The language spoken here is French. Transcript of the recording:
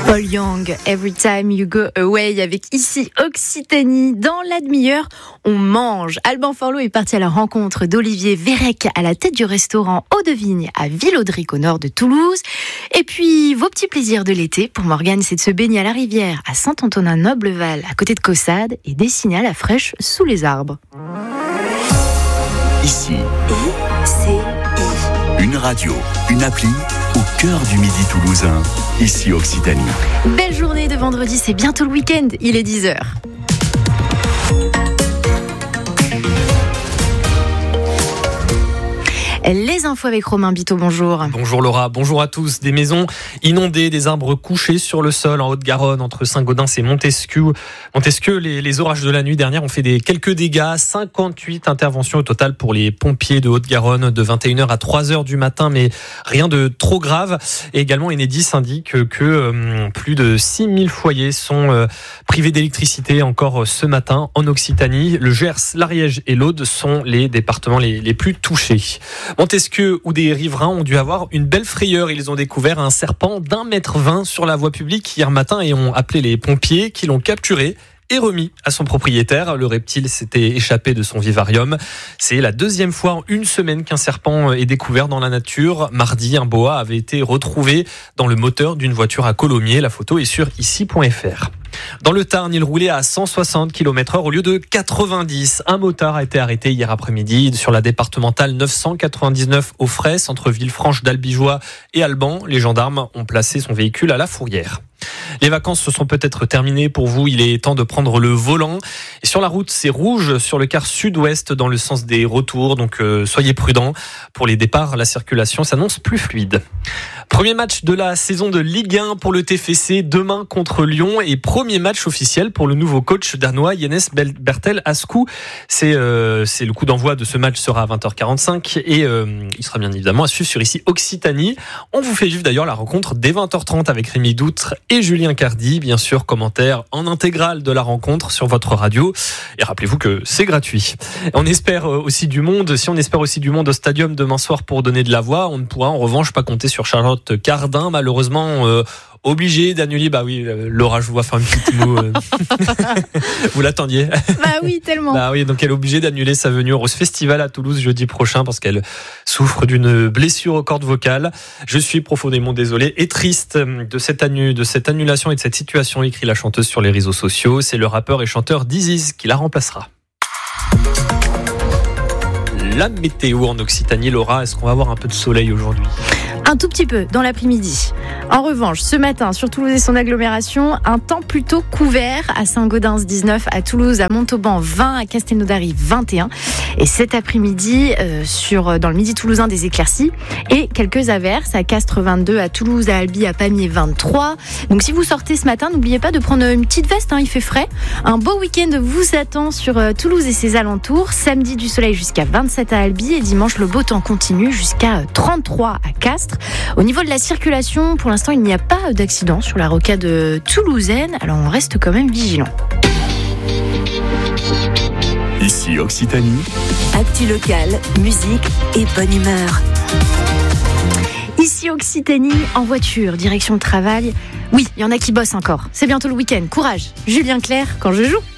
Paul Young, Every Time You Go Away, avec ici Occitanie. Dans la demi-heure, on mange. Alban Forlot est parti à la rencontre d'Olivier Vérec à la tête du restaurant Eau de Vigne à Villaudric au nord de Toulouse. Et puis, vos petits plaisirs de l'été pour Morgane, c'est de se baigner à la rivière à Saint-Antonin-Nobleval à côté de Caussade et dessiner à la fraîche sous les arbres. Ici, une radio, une appli au cœur du Midi toulousain, ici Occitanie. Belle journée de vendredi, c'est bientôt le week-end, il est 10h. Les infos avec Romain Biteau, bonjour. Bonjour Laura, bonjour à tous. Des maisons inondées, des arbres couchés sur le sol en Haute-Garonne entre Saint-Gaudens et Montesquieu. Les orages de la nuit dernière ont fait quelques dégâts. 58 interventions au total pour les pompiers de Haute-Garonne de 21h à 3h du matin, mais rien de trop grave. Et également, Enedis indique que plus de 6000 foyers sont privés d'électricité encore ce matin en Occitanie. Le Gers, l'Ariège et l'Aude sont les départements les plus touchés. Montesquieu ou des riverains ont dû avoir une belle frayeur. Ils ont découvert un serpent d'1,20 m sur la voie publique hier matin et ont appelé les pompiers qui l'ont capturé et remis à son propriétaire. Le reptile s'était échappé de son vivarium. C'est la deuxième fois en une semaine qu'un serpent est découvert dans la nature. Mardi, un boa avait été retrouvé dans le moteur d'une voiture à Colomiers. La photo est sur ici.fr. Dans le Tarn, il roulait à 160 km/h au lieu de 90. Un motard a été arrêté hier après-midi sur la départementale 999 aux Fresses, entre Villefranche d'Albigeois et Alban. Les gendarmes ont placé son véhicule à la fourrière. Les vacances se sont peut-être terminées pour vous, il est temps de prendre le volant. Et sur la route, c'est rouge sur le quart sud-ouest dans le sens des retours, donc soyez prudents. Pour les départs, la circulation s'annonce plus fluide. Premier match de la saison de Ligue 1 pour le TFC demain contre Lyon et premier match officiel pour le nouveau coach danois Jens Bertel Askou. C'est le coup d'envoi de ce match sera à 20h45 et il sera bien évidemment à suivre sur ici Occitanie. On vous fait vivre d'ailleurs la rencontre dès 20h30 avec Rémi Doutre et Julien Cardi. Bien sûr, commentaire en intégrale de la rencontre sur votre radio. Et rappelez-vous que c'est gratuit. On espère aussi du monde. Si on espère aussi du monde au stadium demain soir pour donner de la voix, on ne pourra en revanche pas compter sur Charlotte Cardin, malheureusement obligé d'annuler. Bah oui, Laura, je vous vois faire une petite moue. Vous l'attendiez? Bah oui, tellement. Bah oui, donc elle est obligée d'annuler sa venue au Rose Festival à Toulouse jeudi prochain parce qu'elle souffre d'une blessure aux cordes vocales. Je suis profondément désolé et triste de cette annulation et de cette situation, écrit la chanteuse sur les réseaux sociaux. C'est le rappeur et chanteur Diziz qui la remplacera. La météo en Occitanie, Laura, est-ce qu'on va avoir un peu de soleil aujourd'hui? Un tout petit peu dans l'après-midi. En revanche, ce matin, sur Toulouse et son agglomération, un temps plutôt couvert à Saint-Gaudens 19, à Toulouse, à Montauban 20, à Castelnaudary 21. Et cet après-midi, dans le midi toulousain, des éclaircies et quelques averses à Castres 22, à Toulouse, à Albi, à Pamiers 23. Donc si vous sortez ce matin, n'oubliez pas de prendre une petite veste, il fait frais. Un beau week-end vous attend sur Toulouse et ses alentours. Samedi, du soleil jusqu'à 27 à Albi et dimanche, le beau temps continue jusqu'à 33 à Castres. Au niveau de la circulation, pour l'instant, il n'y a pas d'accident sur la rocade toulousaine, alors on reste quand même vigilant. Ici Occitanie. Actu locale, musique et bonne humeur. Ici Occitanie, en voiture, direction le travail. Oui, il y en a qui bossent encore. C'est bientôt le week-end. Courage. Julien Clerc, quand je joue.